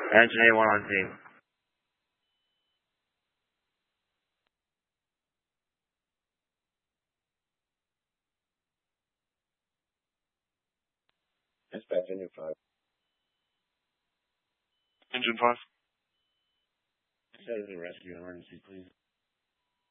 Engine A1 on scene. Dispatch, Engine 5. Engine 5. Citizen rescue emergency, please.